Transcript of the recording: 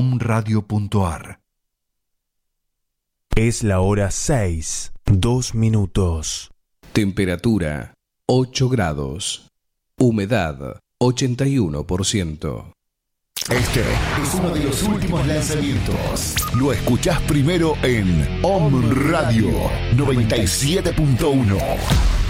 omradio.ar. Es la hora 6, 2 minutos. Temperatura 8 grados. Humedad 81%. Este es uno de los últimos lanzamientos. Lo escuchás primero en Om Radio 97.1.